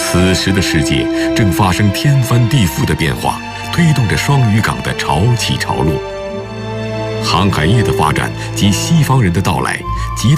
此时的世界正发生天翻地覆的变化，推动着双屿港的潮起潮落。航海业的发展及西方人的到来，极大